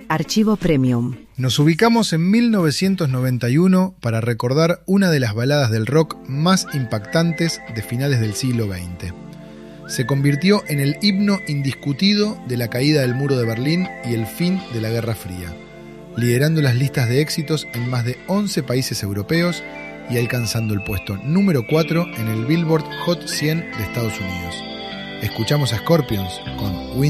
Archivo Premium. Nos ubicamos en 1991 para recordar una de las baladas del rock más impactantes de finales del siglo XX. Se convirtió en el himno indiscutido de la caída del muro de Berlín y el fin de la Guerra Fría, liderando las listas de éxitos en más de 11 países europeos y alcanzando el puesto número 4 en el Billboard Hot 100 de Estados Unidos. Escuchamos a Scorpions con